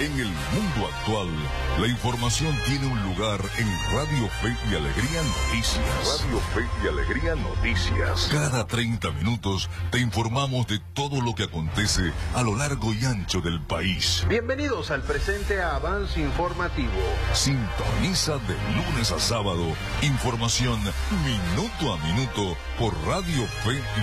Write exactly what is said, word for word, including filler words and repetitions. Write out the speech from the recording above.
En el mundo actual, la información tiene un lugar en Radio Fe y Alegría Noticias. Radio Fe y Alegría Noticias. Cada treinta minutos te informamos de todo lo que acontece a lo largo y ancho del país. Bienvenidos al presente avance informativo. Sintoniza de lunes a sábado información minuto a minuto por Radio Fe y